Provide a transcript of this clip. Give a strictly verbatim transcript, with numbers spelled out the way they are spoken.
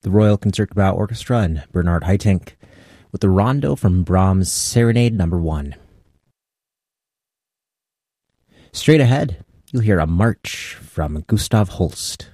the Royal Concertgebouw Orchestra and Bernard Haitink with the Rondo from Brahms' Serenade Number One. Straight ahead, you'll hear a march from Gustav Holst.